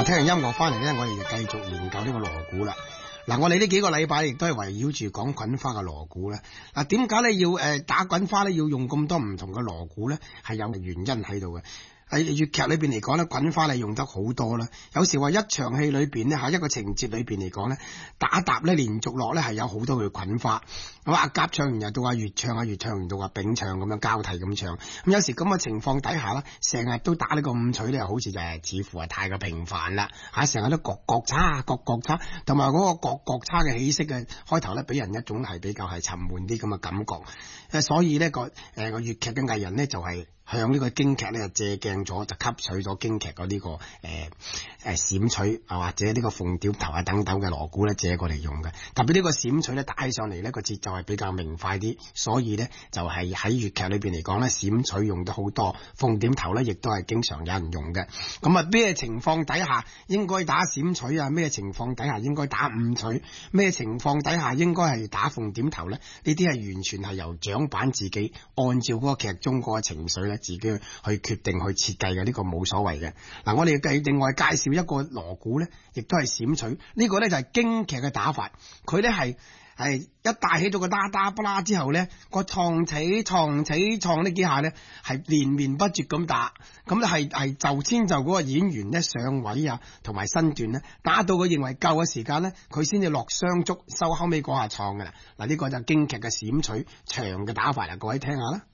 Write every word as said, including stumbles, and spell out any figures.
嗱，聽完音樂翻嚟咧，我哋就繼續研究呢個鑼鼓啦。嗱，我哋呢幾個禮拜亦都係圍繞住講滾花嘅鑼鼓咧。嗱，點解咧要誒打滾花咧要用咁多唔同嘅鑼鼓咧？係有原因喺度嘅。喺粵劇裏邊嚟講咧，滾花咧用得好多啦。有時話一場戲裏邊咧，喺一個情節裏邊嚟講咧，打搭咧連續落咧係有好多嘅滾花。咁阿甲唱完又到阿乙唱，阿乙唱完到阿丙唱咁樣交替咁唱。咁有時咁嘅情況底下咧，成日都打呢個五錘咧，好似就係似乎係太過平凡啦。嚇，成日都各各叉，各各叉，同埋嗰個各各叉嘅起色嘅開頭咧，俾人一種係比較係沉悶啲咁嘅感覺。誒，所以呢個誒個粵劇嘅藝人咧就係、是。向呢個京劇咧借鏡咗，就吸取咗京劇嗰呢個誒誒閃錘啊，或者呢個鳳點頭啊等等嘅鑼鼓咧借過嚟用嘅。特別呢個閃錘咧打起上嚟咧個節奏係比較明快啲，所以咧就係喺粵劇裏邊嚟講咧閃錘用得好多，鳳點頭咧亦都係經常有人用嘅。咁啊咩情況底下應該打閃錘啊？咩情況底下應該打五錘？咩情況底下應該係打鳳點頭咧？呢啲係完全係由掌板自己按照嗰個劇中嗰個情緒咧。自己去決定去設計嘅，呢、這個冇所謂嘅。嗱，我哋繼另外介紹一個鑼鼓咧，亦都係閃錘。呢、這個咧就係京劇嘅打法，佢咧係係一帶起咗個嗒嗒不啦之後咧，個創起創起創呢幾下咧係連綿不絕咁打，咁咧係係就先就嗰個演員咧上位啊，同埋身段咧打到佢認為夠嘅時間咧，佢先至落雙足收後尾嗰下創㗎啦。嗱，呢個就係京劇嘅閃錘長嘅打法啦，各位聽下啦。